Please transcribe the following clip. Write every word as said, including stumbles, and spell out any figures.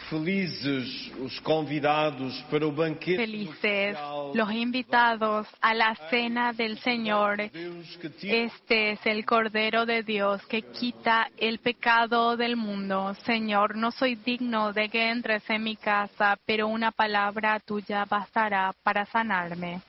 Felizes os convidados para o banquete Felices nupcial los invitados a la cena del Señor. Deus que tira Este es el Cordero de Dios que quita el pecado del mundo. Señor, no soy digno de que entres en mi casa, pero una palabra tuya bastará para sanarme.